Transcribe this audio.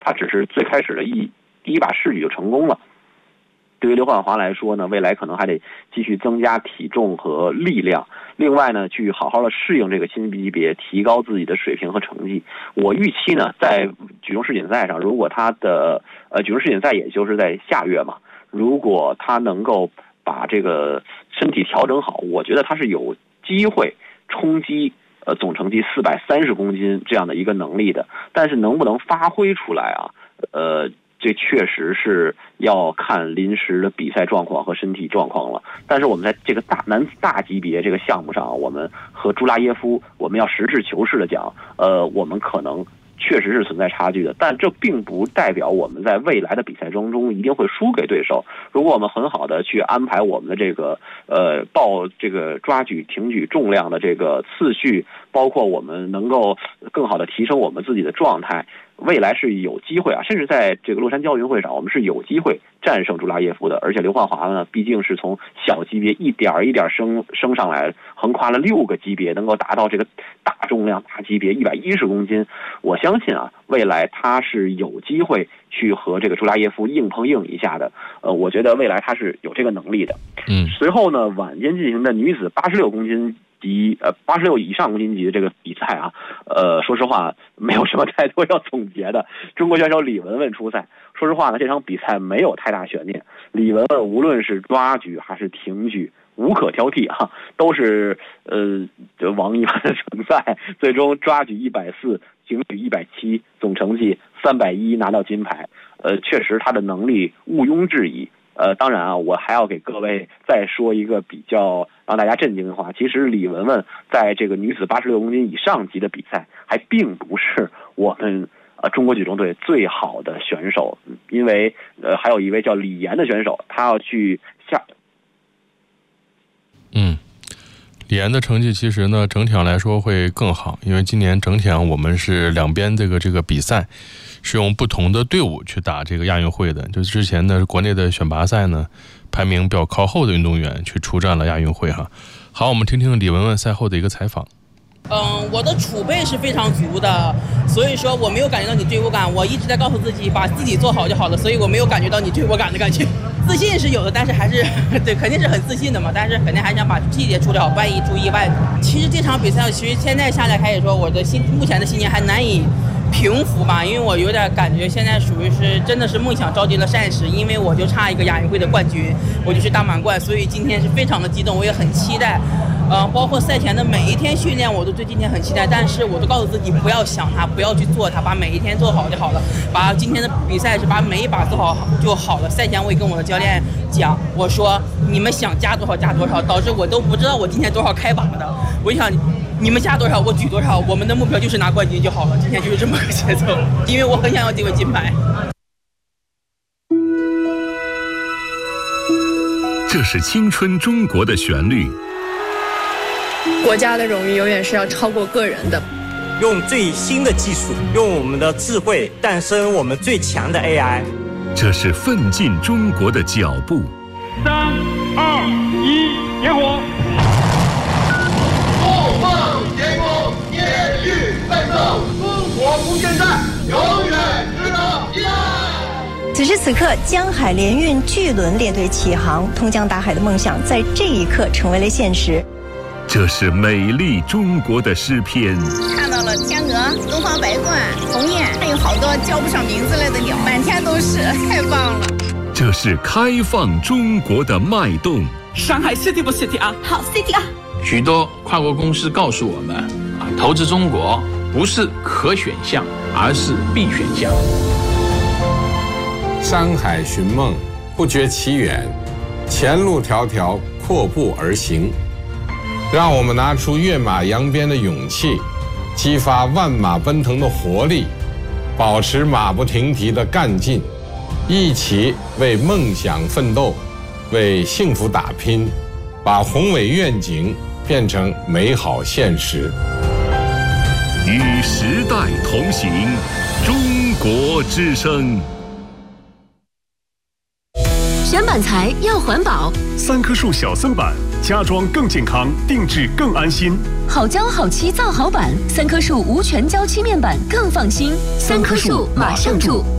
他只是最开始的第一把试举就成功了。对于刘焕华来说呢，未来可能还得继续增加体重和力量，另外呢，去好好的适应这个新级别，提高自己的水平和成绩。我预期呢，在举重世锦赛上，如果他的举重世锦赛也就是在下月嘛，如果他能够把这个身体调整好，我觉得他是有机会冲击总成绩430公斤这样的一个能力的。但是能不能发挥出来啊？这确实是要看临时的比赛状况和身体状况了。但是我们在这个男子大级别这个项目上，我们和朱拉耶夫，我们要实事求是的讲，我们可能确实是存在差距的，但这并不代表我们在未来的比赛中一定会输给对手。如果我们很好的去安排我们的这个报这个抓举挺举重量的这个次序，包括我们能够更好的提升我们自己的状态，未来是有机会啊，甚至在这个洛杉矶奥运会上，我们是有机会战胜朱拉耶夫的。而且刘焕华呢，毕竟是从小级别一点一点升上来，横跨了6个级别，能够达到这个大重量大级别110公斤。我相信啊，未来他是有机会去和这个朱拉耶夫硬碰硬一下的。我觉得未来他是有这个能力的。随后呢，晚间进行的女子86公斤级86以上公斤级的这个比赛啊，说实话没有什么太多要总结的。中国选手李雯雯出赛，说实话呢，这场比赛没有太大悬念。李雯雯无论是抓举还是挺举，无可挑剔啊，都是王一般的成赛。最终抓举140，挺举170，总成绩310，拿到金牌。确实他的能力毋庸置疑。当然啊，我还要给各位再说一个比较让大家震惊的话。其实李雯雯在这个女子86公斤以上级的比赛，还并不是我们中国举重队最好的选手，因为还有一位叫李岩的选手，他要去下。 李岩的成绩其实呢，整体上来说会更好，因为今年整体上我们是两边这个比赛是用不同的队伍去打这个亚运会的。就之前的国内的选拔赛呢，排名比较靠后的运动员去出战了亚运会哈。好，我们听听李雯雯赛后的一个采访。 我的储备是非常足的，所以说我没有感觉到你追我感，我一直在告诉自己把自己做好就好了，所以我没有感觉到你追我感的感觉。自信是有的，但是还是对，肯定是很自信的嘛，但是肯定还想把细节处理好，万一出意外。其实这场比赛，其实现在下来开始说，我的目前的心情还难以平复吧，因为我有点感觉现在属于是真的是梦想照进了现实，因为我就差一个亚运会的冠军，我就去大满贯，所以今天是非常的激动，我也很期待。包括赛前的每一天训练，我都对今天很期待，但是我都告诉自己不要想它，不要去做它，把每一天做好就好了。把今天的比赛是把每一把做好就好了。赛前我也跟我的教练讲，我说你们想加多少加多少，导致我都不知道我今天多少开把的。我想你们加多少我举多少，我们的目标就是拿冠军就好了。今天就是这么个节奏，因为我很想要这个金牌。 这是青春中国的旋律。 国家的荣誉永远是要超过个人的。 用最新的技术，用我们的智慧诞生我们最强的 AI。 这是奋进中国的脚步。 3、2、1，点火！ 梦梦天空，天欲奋斗，中国不现在，永远值得依赖。 此时此刻，江海联运巨轮列队起航，通江达海的梦想在这一刻成为了现实。 这是美丽中国的诗篇。 看到了天鹅、东方白鹳、鸿雁，还有好多叫不上名字来的鸟，满天都是，太棒了。 这是开放中国的脉动。 上海 City 不 City 啊？ 好 City 啊！ 许多跨国公司告诉我们，投资中国不是可选项，而是必选项。 山海寻梦，不觉其远，前路迢迢，阔步而行。让我们拿出跃马扬鞭的勇气，激发万马奔腾的活力，保持马不停蹄的干劲，一起为梦想奋斗，为幸福打拼，把宏伟愿景变成美好现实。 与时代同行，中国之声。 选板材要环保 ，3棵树小森板，家装更健康，定制更安心。 好胶好漆造好板，3棵树无全胶漆面板更放心。3棵树马上住。